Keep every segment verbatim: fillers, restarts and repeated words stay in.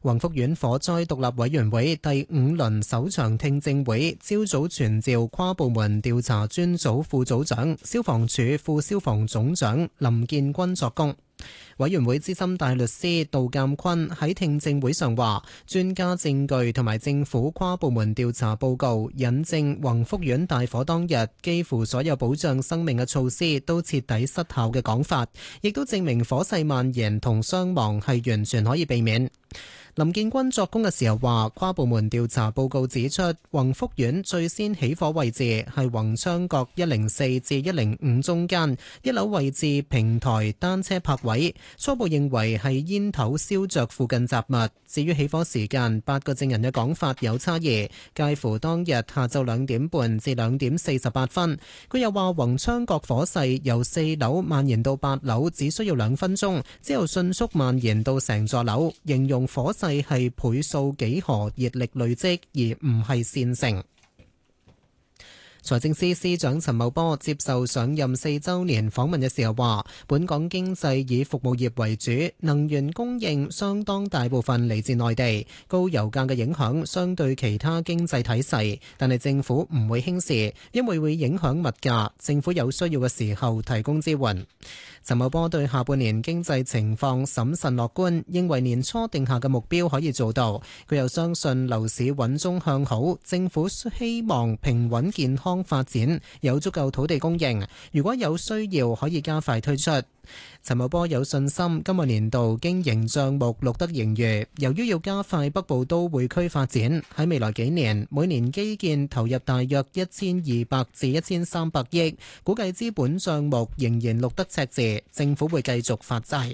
宏福苑火災獨立委員會第五輪首場聽證會朝早傳召跨部門調查專組副組長、消防處副消防總長林建軍作供。委員會資深大律師杜鑑坤喺聽證會上話，專家證據同埋政府跨部門調查報告引證宏福苑大火當日幾乎所有保障生命嘅措施都徹底失效嘅講法，亦都證明火勢蔓延同傷亡係完全可以避免。林建軍作供嘅時候話，跨部門調查報告指出，宏福苑最先起火位置係宏昌閣一零四至一零五中間一樓位置平台單車泊位，初步認為係煙頭燒着附近雜物。至於起火時間，八個證人嘅講法有差異，介乎當日下晝兩點半至兩點四十八分。佢又話，宏昌閣火勢由四樓蔓延到八樓只需要兩分鐘，之後迅速蔓延到成座樓，形容火勢係倍數幾何熱力累積，而唔係線性。財政司司長陳茂波接受上任四週年訪問嘅時候話，本港經濟以服務業為主，能源供應相當大部分嚟自內地，高油價嘅影響相對其他經濟體細，但係政府唔會輕視，因為會影響物價，政府有需要嘅時候提供支援。陳茂波對下半年經濟情況審慎樂觀，認為年初定下嘅目標可以做到。佢又相信樓市穩中向好，政府希望平穩健康發展，有足夠土地供應，如果有需要可以加快推出。陳茂波有信心今個年度經營帳目錄得盈餘，由於要加快北部都會區發展，喺未來幾年每年基建投入大約一千二百至一千三百億，估計資本帳目仍然錄得赤字，政府會繼續發債。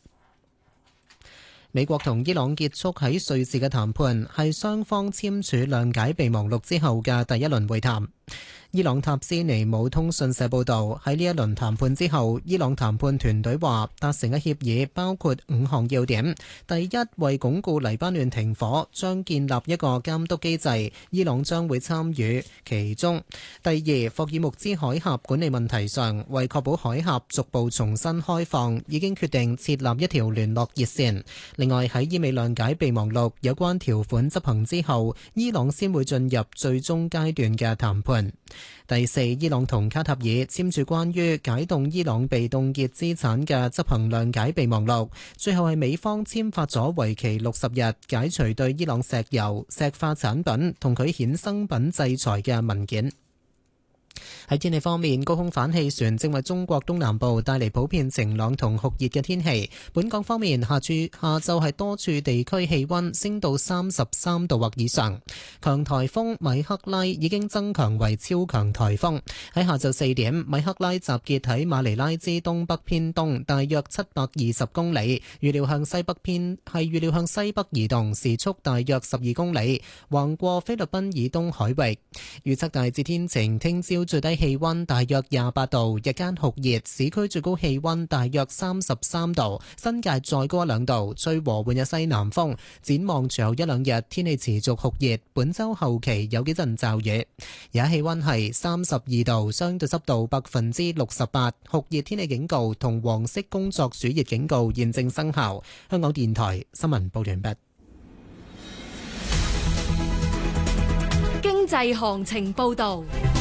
美國同伊朗結束喺瑞士嘅談判，係雙方簽署諒解備忘錄之後嘅第一輪會談。伊朗塔斯尼姆通訊社報導，喺呢一輪談判之後，伊朗談判團隊話達成嘅協議包括五項要點。第一，為鞏固黎巴嫩停火，將建立一個監督機制，伊朗將會參與其中。第二，霍爾木茲海峽管理問題上，為確保海峽逐步重新開放，已經決定設立一條聯絡熱線。另外，喺伊美諒解備忘錄有關條款執行之後，伊朗先會進入最終階段嘅談判。第四，伊朗同卡塔爾簽署關於解凍伊朗被凍結資產嘅執行諒解備忘錄，最後係美方簽發咗為期六十日解除對伊朗石油、石化產品同佢衍生品制裁嘅文件。喺天氣方面，高空反氣旋正為中國東南部帶嚟普遍晴朗同酷熱嘅天氣。本港方面，下處下晝係多處地區氣溫升到三十三度或以上。強颱風米克拉已經增強為超強颱風。喺下晝四點，米克拉集結喺馬尼拉之東北偏東，大約七百二十公里，預料向西北偏係預料向西北移動，時速大約十二公里，橫過菲律賓以東海域。預測大致天晴，聽朝最低氣溫大約廿八度，日間酷熱，市區最高氣溫大約三十三度，新界再高一兩度，吹和緩嘅西南風。展望隨後一兩日天氣持續酷熱，本周後期有幾陣驟雨。而家氣溫係三十二度，相對濕度百分之六十八，酷熱天氣警告同黃色工作暑熱警告現正生效。香港電台新聞報完畢。 經濟行情報道。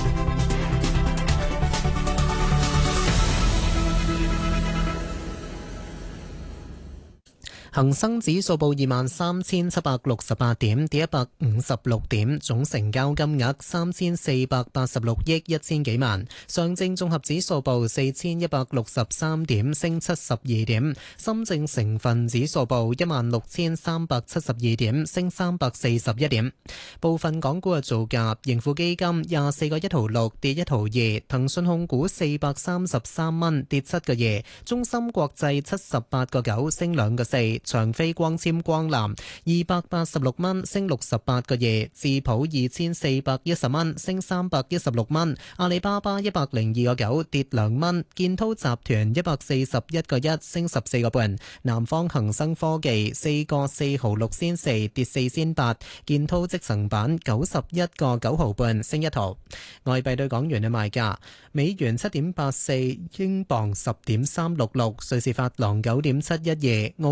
恒生指數報二萬三千七百六十八點，跌一百五十六點，總成交金額三千四百八十六億一千幾萬。上證綜合指數報四千一百六十三點，升七十二點。深證成分指數報一萬六千三百七十二點，升三百四十一點。部分港股嘅造價：盈富基金廿四個一毫六，跌一毫二；騰訊控股四百三十三蚊，跌七個二；中芯國際七十八個九，升兩個四。長飛光纖光纜二百八十六蚊，升六十八個二；智普二千四百一十蚊，升三百一十六蚊；阿里巴巴一百零二個九，跌兩蚊；建滔集團一百四十一個一，升十四個半；南方恒生科技四個四毫六仙四，跌四仙八；建滔積層板九十一個九毫半，升一毫。外幣對港元嘅賣價：美元七點八四，英鎊十點三六六，瑞士法郎九點七一二，澳元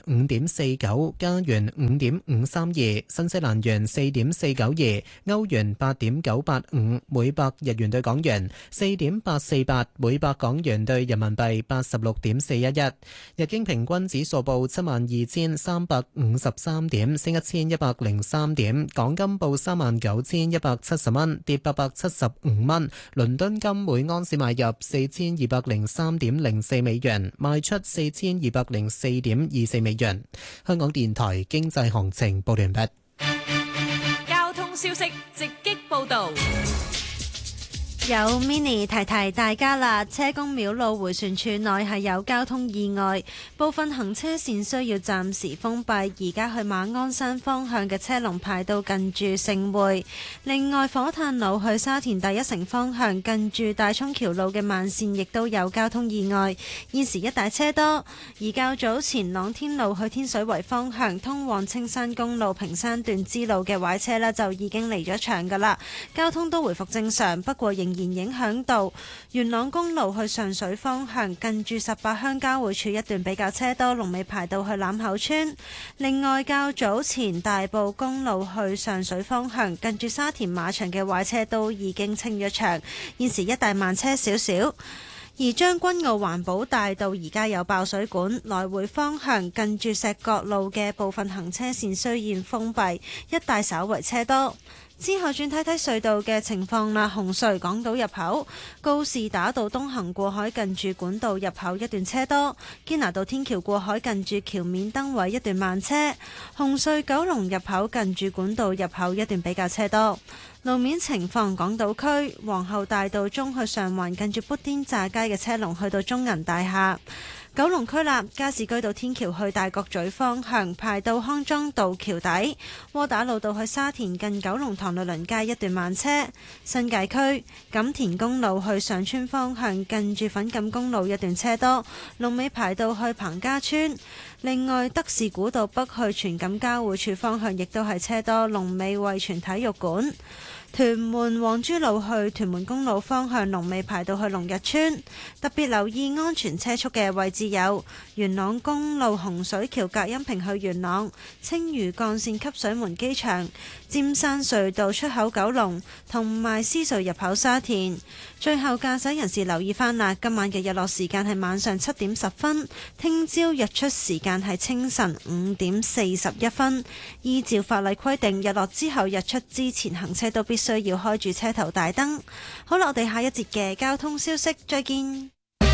五點四九，加元五點五三二，新西蘭元四點四九二，歐元八點九八五，每百日元對港元四點八四八，每百港元對人民幣八十六點四一一。日經平均指數報七萬二千三百五十三點，升一千一百零三點。港金報三萬九千一百七十蚊，跌八百七十五蚊。倫敦金每安士買入四千二百零三點零四美元，賣出四千二百零四點二四美元。香港電台經濟行情報完畢。 交通消息直擊報道。 有 mini 提提大家啦，車公廟路迴旋處內係有交通意外，部分行車線需要暫時封閉，而家去馬鞍山方向嘅車龍排到近住盛匯。另外，火炭路去沙田第一城方向近住大涌橋路嘅慢線亦都有交通意外，現時一帶車多。而較早前朗天路去天水圍方向通往青山公路屏山段支路嘅壞車呢，就已經離咗場㗎啦，交通都回復正常，不過仍然影響到元朗公路去上水方向近住十八鄉交匯處一段比較車多，龍尾排到去欖口村。另外，較早前大埔公路去上水方向近住沙田馬場嘅壞車都已經清咗場，現時一帶慢車少少。而將軍澳環保大道而家有爆水管，來回方向近住石角路嘅部分行車線雖然封閉，一帶稍為車多。之後轉睇睇隧道嘅情況啦。紅隧港島入口告士打道東行過海近住管道入口一段車多，堅拿道天橋過海近住橋面燈位一段慢車。紅隧九龍入口近住管道入口一段比較車多。路面情況，港島區皇后大道中去上環近住砵甸乍街嘅車龍去到中銀大廈。九龍區立加士居道天橋去大角咀方向排到康莊道橋底，窩打老道去沙田近九龍塘律倫街一段慢車。新界區錦田公路去上村方向近住粉錦公路一段車多，龍尾排到去彭家村。另外，德士古道北去荃錦交匯處方向亦都係車多，龍尾惠泉體育館。屯門皇珠路去屯門公路方向龍尾排到去龍日村，特別留意安全車速嘅位置有元朗公路洪水橋隔音屏去元朗、青嶼幹線汲水門機場、尖山隧道出口九龍同埋獅隧入口沙田。最後駕駛人士留意翻啦，今晚嘅日落時間係晚上七點十分，聽朝日出時間係清晨五點四十一分。依照法例規定，日落之後日出之前行車都必須要開住車頭大燈。好啦，我哋下一節嘅交通消息再見。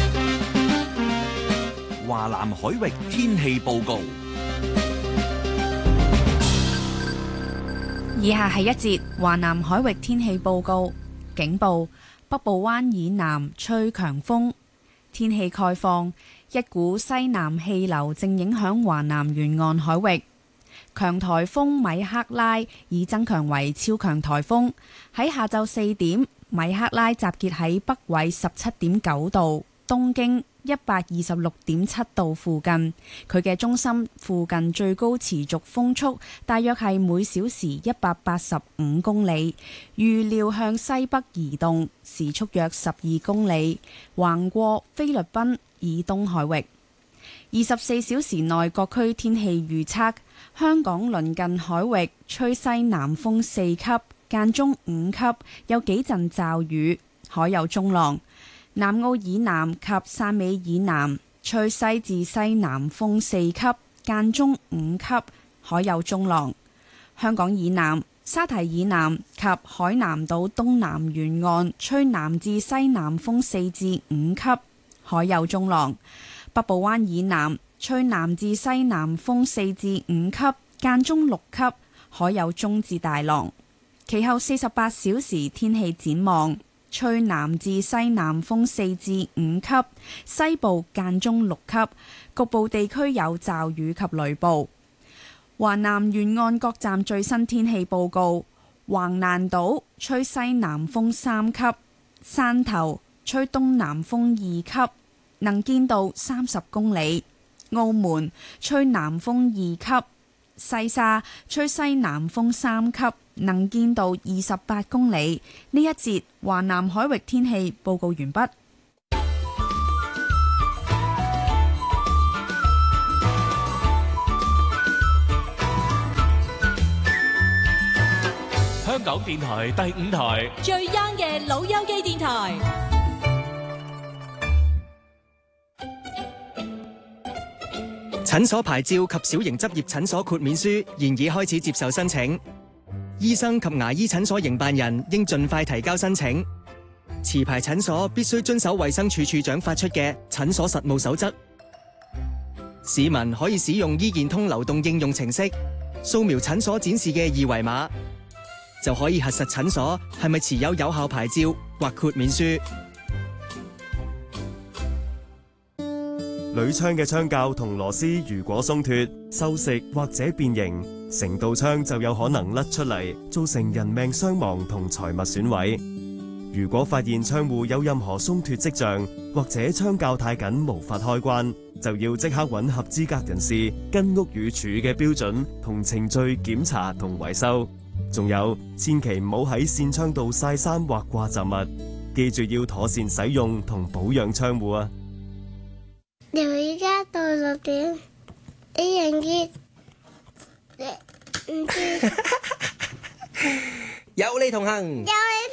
華南海域天氣報告。 以下係一節華南海域天氣報告。警報：北部灣以南吹強風。天氣概況：一股西南氣流正影響華南沿岸海域。強颱風米克拉已增強為超強颱風。喺下晝四點，米克拉集結喺北緯十七點九度、東經一百二十六點七度附近。佢嘅中心附近最高持續風速大約係每小時一百八十五公里，預料向西北移動，時速約十二公里，橫過菲律賓以東海域。二十四小時內各區天氣預測：香港鄰近海域吹西南風四級，間中五級，有幾陣驟雨，海有中浪。南澳以南及汕尾以南吹西至西南風四級，間中五級，海有中浪。香港以南、沙堤以南及海南島東南沿岸吹南至西南風四至五級，海有中浪。北部灣以南吹南至西南風四至五級，間中六級，海有中至大浪。其後四十八小時天氣展望：吹南至西南風四至五級，西部間中六級，局部地區有驟雨及雷暴。華南沿岸各站最新天氣報告：橫瀾島吹西南風三級，汕頭吹東南風二級，能見度三十公里；澳門吹南風二級，西沙吹西南風三級，能見度二十八公里。呢一節華南海域天氣報告完畢。 香港電台第五台， 最 young 嘅老友記電台。 診所牌照及小型執業診所豁免書現已開始接受申請，醫生及牙醫診所營辦人應盡快提交申請。持牌診所必須遵守衛生署署長發出嘅診所實務守則。市民可以使用醫健通流動應用程式，掃描診所展示嘅二維碼，就可以核實診所係咪持有有效牌照或豁免書。 鋁窗嘅窗鉸同螺絲如果鬆脫、鏽蝕或者變形，成道窗就有可能甩出嚟，造成人命傷亡同財物損毀。如果發現窗戶有任何鬆脫跡象，或者窗鉸太緊無法開關，就要即刻揾合資格人士跟屋宇署嘅標準同程序檢查同維修。仲有，千祈唔好喺扇窗度曬衫或掛雜物，記住要妥善使用同保養窗戶啊！ 由而家到六點，一人一唔知有你同行， 有你。